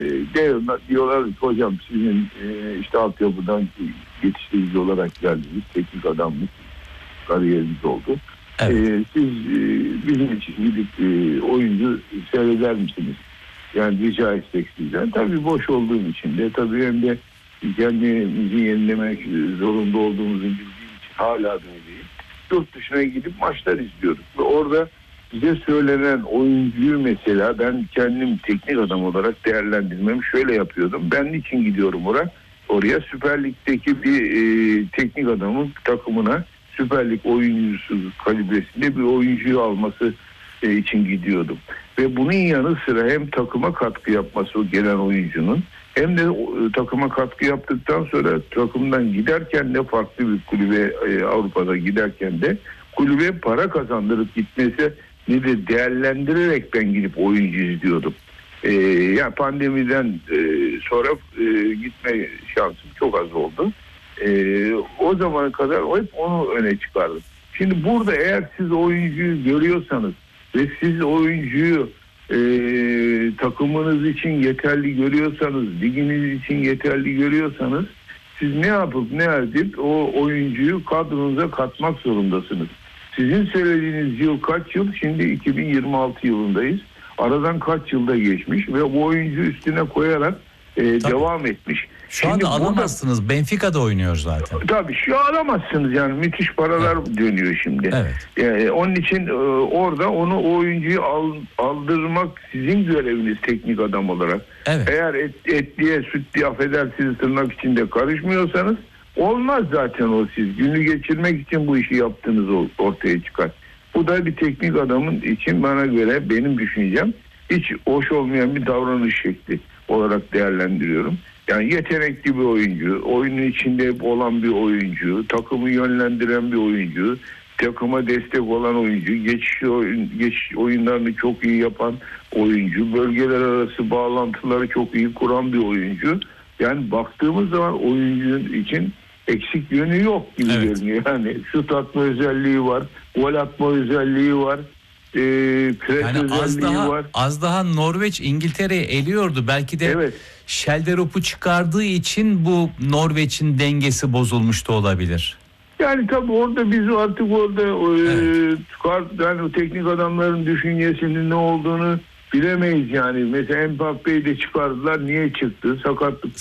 Diyorlar ki hocam sizin işte altyapıdan yetiştirici olarak geldiniz. Teknik adamlık kariyeriniz oldu. Evet. Siz bizim için gidip oyuncu seyreder misiniz? Yani rica etsek sizden. Tabii boş olduğum için de tabii hem de kendimizi yenilemek zorunda olduğumuzu bildiğim için hala da öyleyim. Yurt dışına gidip maçlar izliyoruz. Ve orada bize söylenen oyuncuyu mesela ben kendim teknik adam olarak değerlendirmemi şöyle yapıyordum. Ben niçin gidiyorum oraya? Süper Lig'deki bir teknik adamın takımına Süper Lig oyuncusu kalibresinde bir oyuncuyu alması için gidiyordum. Ve bunun yanı sıra hem takıma katkı yapması o gelen oyuncunun hem de takıma katkı yaptıktan sonra takımdan giderken de farklı bir kulübe Avrupa'da giderken de kulübe para kazandırıp gitmesi de değerlendirerek ben gidip oyuncu izliyordum. Yani pandemiden sonra gitme şansım çok az oldu. O zamana kadar hep onu öne çıkardım. Şimdi burada eğer siz oyuncuyu görüyorsanız ve siz oyuncuyu takımınız için yeterli görüyorsanız, liginiz için yeterli görüyorsanız siz ne yapıp ne edip o oyuncuyu kadronuza katmak zorundasınız. Sizin söylediğiniz yıl kaç yıl? Şimdi 2026 yılındayız. Aradan kaç yılda geçmiş ve bu oyuncu üstüne koyarak devam etmiş. Şu anda alamazsınız. Benfica'da oynuyor zaten. Tabii şu alamazsınız yani müthiş paralar dönüyor şimdi. Evet. Onun için orada o oyuncuyu aldırmak sizin göreviniz teknik adam olarak. Evet. Eğer etliye sütliye affedersiniz tırnak içinde karışmıyorsanız olmaz zaten o siz. Günü geçirmek için bu işi yaptığınız ortaya çıkar. Bu da bir teknik adamın için bana göre benim düşüncem hiç hoş olmayan bir davranış şekli olarak değerlendiriyorum. Yani yetenekli bir oyuncu, oyunun içinde olan bir oyuncu, takımı yönlendiren bir oyuncu, takıma destek olan oyuncu, geçiş oyunlarını çok iyi yapan oyuncu, bölgeler arası bağlantıları çok iyi kuran bir oyuncu. Yani baktığımız zaman oyuncunun için eksik yönü yok gibi görünüyor. Yani şut atma özelliği var, gol atma özelliği var. Yani az daha Norveç İngiltere'yi eliyordu. Belki de Schelderup'u çıkardığı için bu Norveç'in dengesi bozulmuş da olabilir. Yani tabii orada biz artık yani o teknik adamların düşüncesinin ne olduğunu bilemeyiz yani. Mesela Mbappe'yi de çıkardılar. Niye çıktı? Sakatlık